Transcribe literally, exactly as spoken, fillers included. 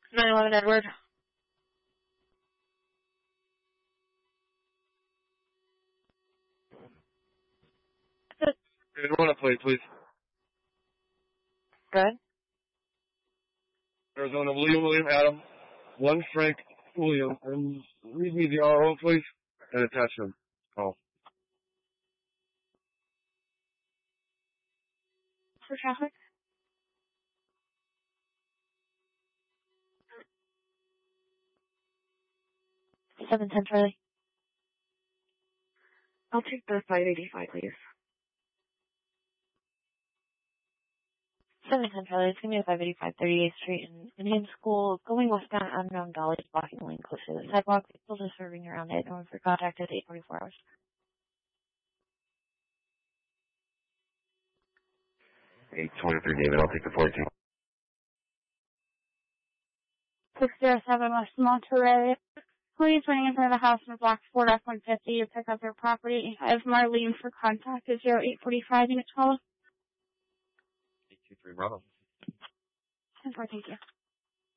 nine eleven Edward. Arizona plate, please. Good. Arizona, William, William, Adam. One Frank, William. And read me the R O, please, and attach them. Oh. For traffic? seven ten Charlie. I'll take the five eighty-five, please. seven ten Charlie, it's going to be a five eighty-five thirty-eighth Street in Indian School. Going westbound underground Dolly, blocking the lane close to the sidewalk. People just serving around it. No one for contact at eight forty-four hours. eight twenty-three, David. I'll take the fourteen. six oh seven West Monterey. Please waiting in front of the house in block four F one fifty to pick up their property. I have Marlene for contact at zero eight forty-five unit twelve. eight two three, Bravo. ten four, thank you.